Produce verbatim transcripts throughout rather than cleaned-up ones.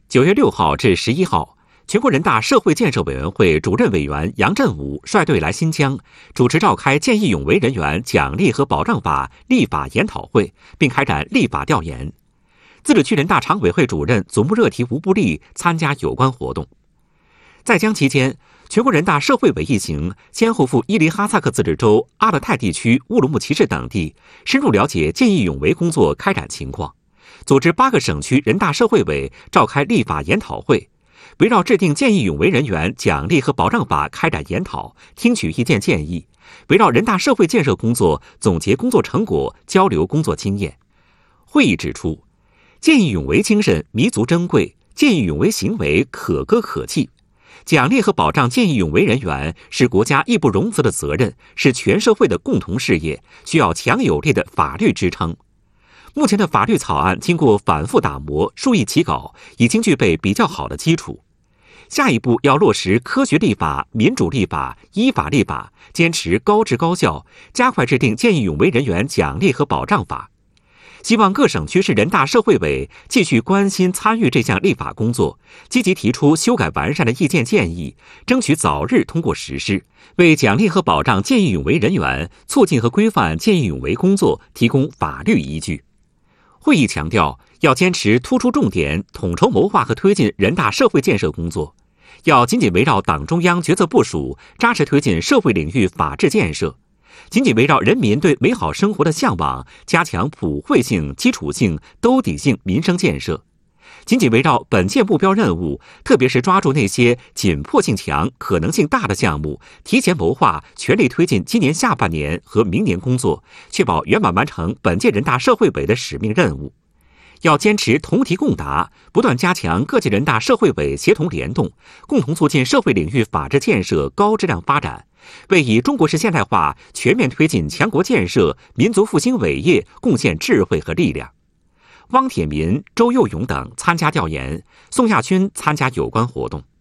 九月六号至十一号，全国人大社会建设委员会主任委员杨振武率队来新疆，主持召开见义勇为人员奖励和保障法立法研讨会，并开展立法调研。自治区人大常委会主任祖木热提吴布利参加有关活动。在疆期间，全国人大社会委一行先后赴伊犁哈萨克自治州、阿勒泰地区乌鲁木齐市等地，深入了解见义勇为工作开展情况，组织八个省区人大社会委召开立法研讨会，围绕制定见义勇为人员奖励和保障法开展研讨，听取意见建议，围绕人大社会建设工作总结工作成果，交流工作经验。会议指出，见义勇为精神弥足珍贵，见义勇为行为可歌可泣。奖励和保障见义勇为人员是国家义不容辞的责任，是全社会的共同事业，需要强有力的法律支撑。目前的法律草案经过反复打磨，数易起稿，已经具备比较好的基础。下一步要落实科学立法、民主立法、依法立法，坚持高质高效，加快制定见义勇为人员奖励和保障法。希望各省区市人大社会委继续关心参与这项立法工作，积极提出修改完善的意见建议，争取早日通过实施，为奖励和保障见义勇为人员、促进和规范见义勇为工作提供法律依据。会议强调，要坚持突出重点，统筹谋划和推进人大社会建设工作，要紧紧围绕党中央决策部署，扎实推进社会领域法治建设，紧紧围绕人民对美好生活的向往，加强普惠性、基础性、兜底性民生建设，紧紧围绕本届目标任务，特别是抓住那些紧迫性强、可能性大的项目，提前谋划，全力推进今年下半年和明年工作，确保圆满完成本届人大社会委的使命任务。要坚持同题共答，不断加强各级人大社会委协同联动，共同促进社会领域法治建设高质量发展，为以中国式现代化全面推进强国建设、民族复兴伟业贡献智慧和力量。汪铁民、周佑勇等参加调研，宋亚军参加有关活动。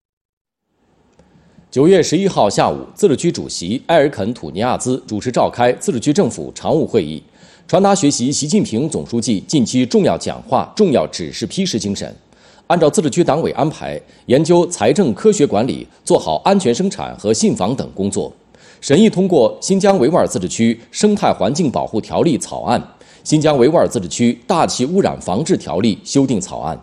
九月十一号下午，自治区主席埃尔肯·土尼亚兹主持召开自治区政府常务会议，传达学习习近平总书记近期重要讲话、重要指示批示精神，按照自治区党委安排，研究财政科学管理，做好安全生产和信访等工作，审议通过新疆维吾尔自治区生态环境保护条例草案、新疆维吾尔自治区大气污染防治条例修订草案。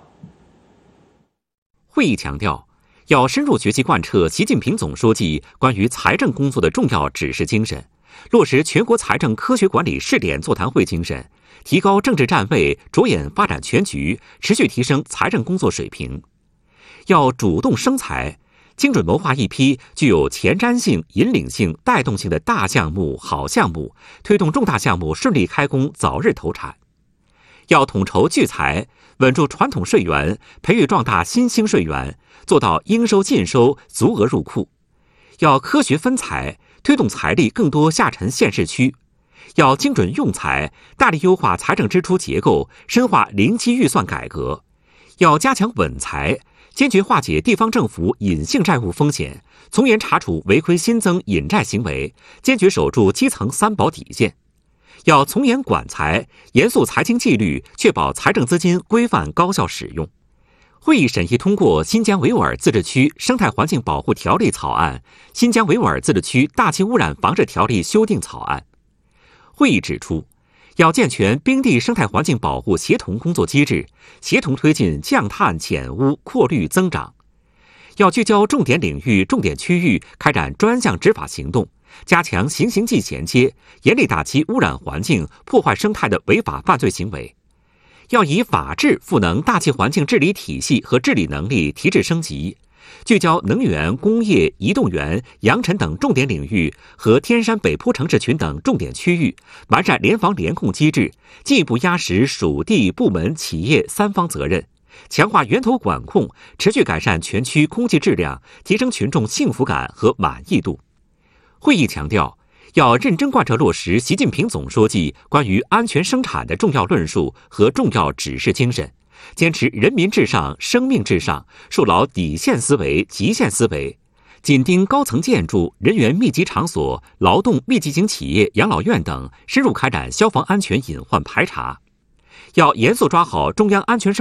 会议强调，要深入学习贯彻习近平总书记关于财政工作的重要指示精神，落实全国财政科学管理试点座谈会精神，提高政治站位，着眼发展全局，持续提升财政工作水平。要主动生财，精准谋划一批具有前瞻性、引领性、带动性的大项目、好项目，推动重大项目顺利开工，早日投产。要统筹聚财，稳住传统税源，培育壮大新兴税源，做到应收尽收，足额入库。要科学分财，推动财力更多下沉县市区。要精准用财，大力优化财政支出结构，深化零期预算改革。要加强稳财，坚决化解地方政府隐性债务风险，从严查处违规新增隐债行为，坚决守住基层三保底线。要从严管财，严肃财经纪律，确保财政资金规范高效使用。会议审议通过新疆维吾尔自治区生态环境保护条例草案、新疆维吾尔自治区大气污染防治条例修订草案。会议指出，要健全冰地生态环境保护协同工作机制，协同推进降碳减污扩绿增长。要聚焦重点领域、重点区域，开展专项执法行动，加强行刑记衔接，严厉打击污染环境、破坏生态的违法犯罪行为。要以法治赋能大气环境治理体系和治理能力提质升级，聚焦能源、工业、移动源、扬尘等重点领域和天山北坡城市群等重点区域，完善联防联控机制，进一步压实属地、部门、企业三方责任，强化源头管控，持续改善全区空气质量，提升群众幸福感和满意度。会议强调，要认真贯彻落实习近平总书记关于安全生产的重要论述和重要指示精神，坚持人民至上、生命至上，树牢底线思维、极限思维，紧盯高层建筑、人员密集场所、劳动密集型企业、养老院等，深入开展消防安全隐患排查。要严肃抓好中央安全生